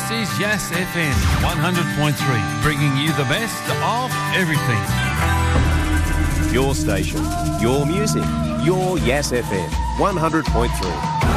is Yes FM 100.3, bringing you the best of everything. Your station, your music, your Yes FM 100.3.